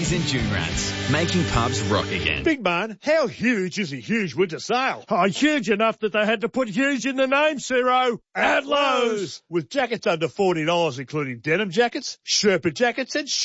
Woolies and June Rats, making pubs rock again. Big man, how huge is a huge winter sale? Oh, huge enough that they had to put huge in the name, Ciro. At Lowe's, with jackets under $40, including denim jackets, Sherpa jackets, and